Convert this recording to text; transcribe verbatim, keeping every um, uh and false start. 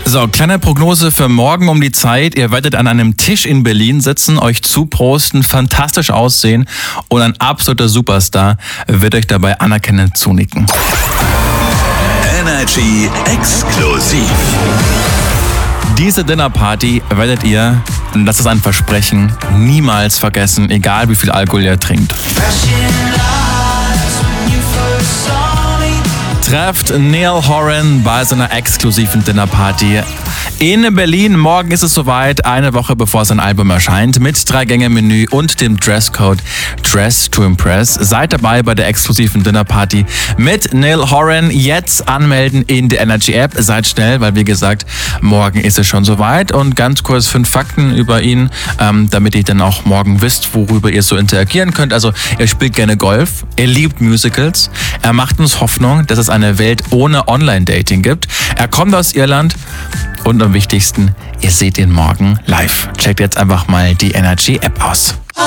So, kleine Prognose für morgen um die Zeit. Ihr werdet an einem Tisch in Berlin sitzen, euch zuprosten, fantastisch aussehen und ein absoluter Superstar wird euch dabei anerkennend zunicken. Energy exklusiv. Diese Dinnerparty werdet ihr, und das ist ein Versprechen, niemals vergessen, egal wie viel Alkohol ihr trinkt. Trefft Niall Horan bei seiner exklusiven Dinnerparty in Berlin. Morgen ist es soweit, eine Woche bevor sein Album erscheint, mit Drei-Gänge-Menü und dem Dresscode Dress to Impress. Seid dabei bei der exklusiven Dinnerparty mit Niall Horan. Jetzt anmelden in der Energy App. Seid schnell, weil wie gesagt, morgen ist es schon soweit. Und ganz kurz fünf Fakten über ihn, ähm, damit ihr dann auch morgen wisst, worüber ihr so interagieren könnt. Also er spielt gerne Golf, er liebt Musicals, er macht uns Hoffnung, dass es eine Welt ohne Online-Dating gibt. Er kommt aus Irland und am wichtigsten, ihr seht ihn morgen live. Checkt jetzt einfach mal die Energy App aus.